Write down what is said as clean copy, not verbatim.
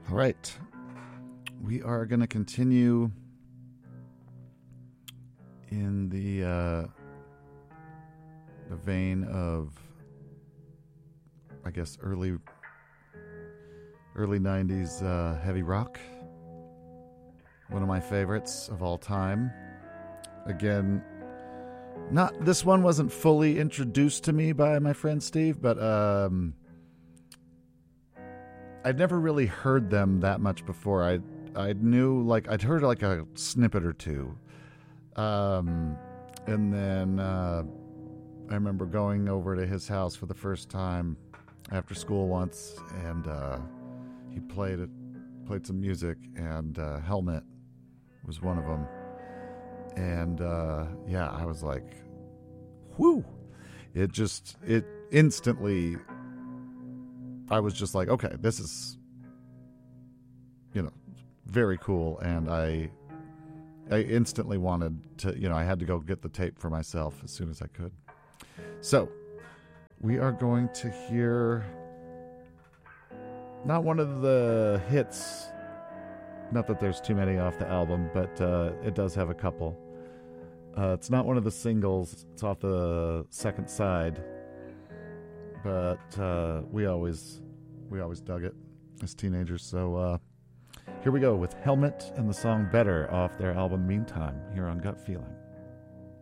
All right. We are going to continue in the vein of, I guess, early 90s heavy rock. One of my favorites of all time. Again, this one wasn't fully introduced to me by my friend Steve, but I'd never really heard them that much before. I knew, like, I'd heard like a snippet or two. And then I remember going over to his house for the first time after school once, and he played some music, and Helmet was one of them. And yeah, I was like, whoo! It instantly, I was just like, okay, this is, very cool. And I instantly wanted to, I had to go get the tape for myself as soon as I could. So we are going to hear not one of the hits, not that there's too many off the album, but it does have a couple. It's not one of the singles. It's off the second side, but we always dug it as teenagers. So here we go with Helmet and the song Better off their album Meantime, here on Gut Feeling.